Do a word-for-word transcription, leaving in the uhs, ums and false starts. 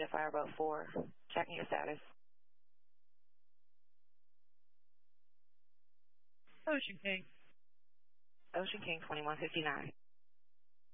Fireboat four. Checking your status. Ocean King. Ocean King twenty-one fifty-nine.